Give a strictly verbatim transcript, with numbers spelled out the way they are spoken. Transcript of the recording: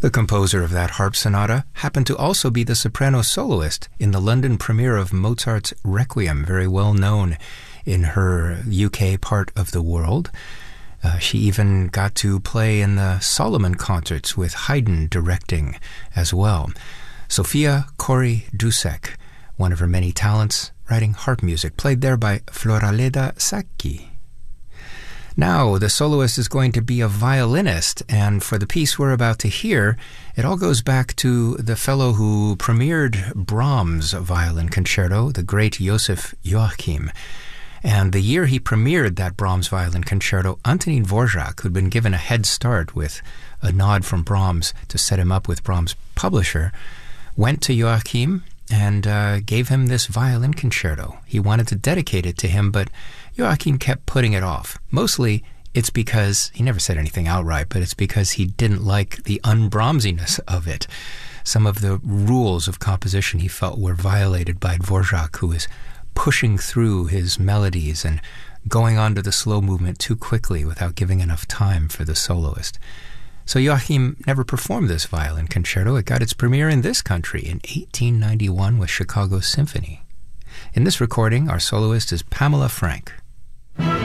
The composer of that harp sonata happened to also be the soprano soloist in the London premiere of Mozart's Requiem, very well known in her U K part of the world. Uh, she even got to play in the Solomon concerts with Haydn directing as well. Sofia Cori-Dušek, one of her many talents, writing harp music, played there by Floraleda Sacchi. Now, the soloist is going to be a violinist, and for the piece we're about to hear, it all goes back to the fellow who premiered Brahms' violin concerto, the great Joseph Joachim. And the year he premiered that Brahms violin concerto, Antonín Dvořák, who'd been given a head start with a nod from Brahms to set him up with Brahms' publisher, went to Joachim and uh, gave him this violin concerto. He wanted to dedicate it to him, but Joachim kept putting it off. Mostly, it's because, he never said anything outright, but it's because he didn't like the un-Brahmsiness of it. Some of the rules of composition he felt were violated by Dvořák, who was pushing through his melodies and going on to the slow movement too quickly without giving enough time for the soloist. So Joachim never performed this violin concerto. It got its premiere in this country in eighteen ninety-one with Chicago Symphony. In this recording, our soloist is Pamela Frank.